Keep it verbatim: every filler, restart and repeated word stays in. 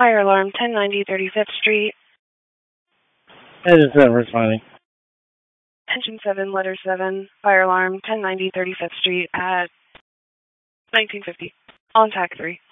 Fire alarm, ten ninety thirty-fifth Street. It is not responding. Engine seven, letter seven. Fire alarm, ten ninety thirty-fifth Street at nineteen fifty. On tack three.